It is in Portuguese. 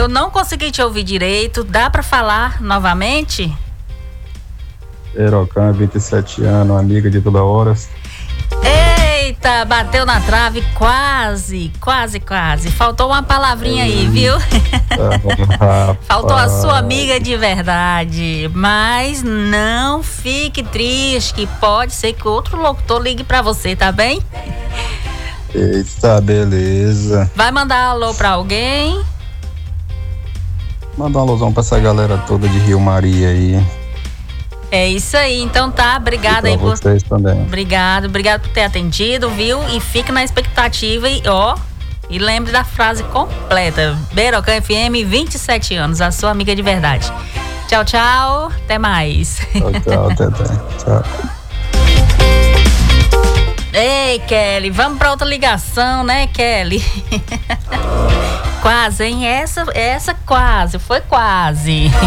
eu não consegui te ouvir direito. Dá pra falar novamente? Erocan, 27 anos, amiga de toda hora. Eita, bateu na trave, quase. Faltou uma palavrinha aí, viu? Faltou a sua amiga de verdade. Mas não fique triste, que pode ser que outro locutor ligue pra você, tá bem? Eita, beleza. Vai mandar alô pra alguém? Manda um alôzão pra essa galera toda de Rio Maria aí. É isso aí, então tá, obrigada aí por vocês também. Obrigado por ter atendido, viu? E fique na expectativa e lembre da frase completa. Berocan FM, 27 anos, a sua amiga de verdade. Tchau, tchau, até mais. Tchau, até. Tchau. Ei, Kelly, vamos pra outra ligação, né, Kelly? Quase, hein? Essa quase, foi quase.